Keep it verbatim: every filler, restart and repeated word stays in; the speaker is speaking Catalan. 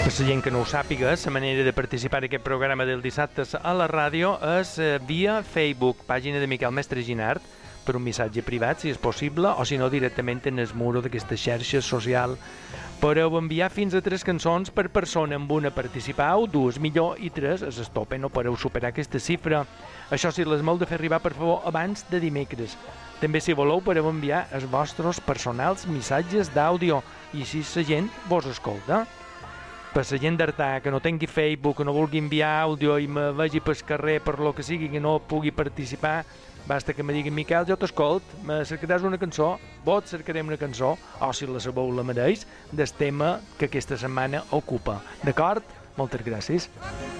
Per la gent que no ho sàpiga, la manera de participar en aquest programa del dissabtes a la ràdio és via Facebook, pàgina de Miquel Mestre Ginart, per un missatge privat, si és possible, o si no, directament en el muro d'aquesta xarxa social. Podeu enviar fins a tres cançons per persona. Amb una participau, dues millor, i tres és el tope, no podeu superar aquesta xifra. Això sí, les m'heu de fer arribar, per favor, abans de dimecres. També, si voleu, podeu enviar els vostres personals missatges d'àudio, i així la gent vos escolta. Per la gent d'Artà, que no tingui Facebook, que no vulgui enviar àudio i me vegi pel carrer per lo que sigui, que no pugui participar, basta que me diguin: Miquel, jo t'escolt, me cercaràs una cançó, vos cercarem una cançó, o si la sabeu la mereix, del tema que aquesta setmana ocupa. D'acord? Moltes gràcies.